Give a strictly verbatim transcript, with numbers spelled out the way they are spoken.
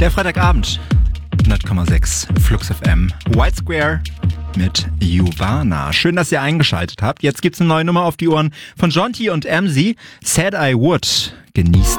Der Freitagabend, hundert Komma sechs Flux F M, White Square mit Juvana. Schön, dass ihr eingeschaltet habt. Jetzt gibt's eine neue Nummer auf die Ohren von Jonty und Emzy, Said I Would. Genießt.